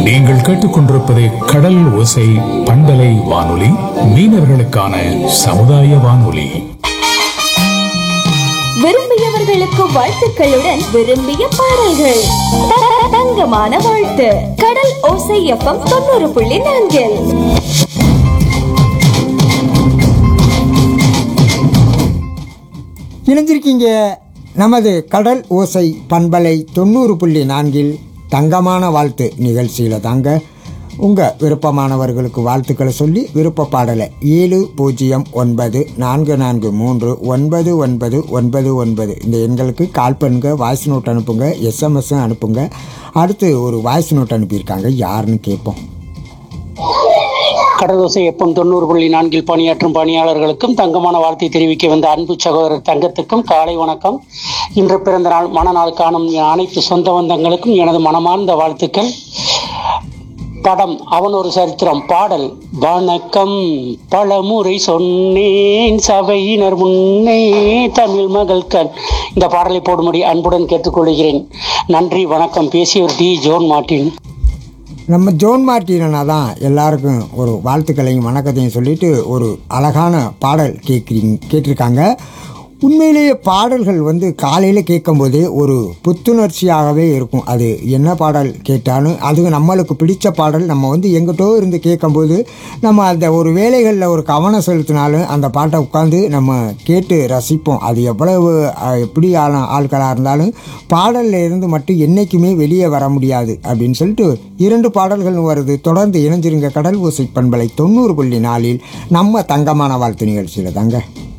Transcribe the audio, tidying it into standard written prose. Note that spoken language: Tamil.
நீங்கள் கேட்டுக்கொண்டிருப்பது கடல் ஓசை பண்பலை வானொலி, மீனவர்களுக்கான சமுதாய வானொலி. விரும்பியவர்களுக்கு வாழ்த்துக்களுடன் விரும்பிய பாடல்கள். தங்கமான வாழ்த்து. கடல் ஓசை FM 90.4. இணைஞ்சிருக்கீங்க நமது கடல் ஓசை பண்பலை 90.4 தங்கமான வாழ்த்து நிகழ்ச்சியில் தாங்க. உங்கள் விருப்பமானவர்களுக்கு வாழ்த்துக்களை சொல்லி விருப்ப பாடலை 7094439999 இந்த எண்களுக்கு கால் பண்ணுங்க, வாய்ஸ் நோட் அனுப்புங்க, SMS அனுப்புங்க. அடுத்து ஒரு வாய்ஸ் நோட் அனுப்பியிருக்காங்க, யாருன்னு கேட்போம். கடலோசை FM 90.4 பணியாற்றும் பணியாளர்களுக்கும் தங்கமான வாழ்த்தை தெரிவிக்க வந்த அன்பு சகோதரர் தங்கத்துக்கும் காலை வணக்கம். இன்று பிறந்த நாள் மனநாள் காணும் அனைத்து சொந்த பந்தங்களுக்கும் எனது மனமார்ந்த வாழ்த்துக்கள். படம் அவன் ஒரு சரித்திரம். பாடல் வணக்கம் பலமுறை சொன்னேன் சபையினர் முன்னே தமிழ் மகள் கண். இந்த பாடலை போடும்படி அன்புடன் கேட்டுக்கொள்கிறேன். நன்றி, வணக்கம். பேசியவர் டி. Zone Martin. நம்ம ஜோன் மார்ட்டினா தான் எல்லாருக்கும் ஒரு வாழ்த்துக்களையும் வணக்கத்தையும் சொல்லிட்டு ஒரு அழகான பாடல் கேட்டிருக்காங்க. உண்மையிலேயே பாடல்கள் காலையில் கேட்கும்போதே ஒரு புத்துணர்ச்சியாகவே இருக்கும். அது என்ன பாடல் கேட்டாலும் அது நம்மளுக்கு பிடித்த பாடல். நம்ம எங்கிட்டோ இருந்து கேட்கும்போது நம்ம அந்த ஒரு வேலைகளில் ஒரு கவனம் செலுத்தினாலும் அந்த பாட்டை உட்காந்து நம்ம கேட்டு ரசிப்போம். அது எவ்வளவு எப்படி ஆட்களாக இருந்தாலும் பாடலில் இருந்து மட்டும் என்றைக்குமே வெளியே வர முடியாது அப்படின்னு சொல்லிட்டு 2 பாடல்கள் வருது. தொடர்ந்து இணைஞ்சிருங்க கடல் ஓசை பண்பலை 90.4 நம்ம தங்கமான வாழ்த்து நிகழ்ச்சியில் தாங்க.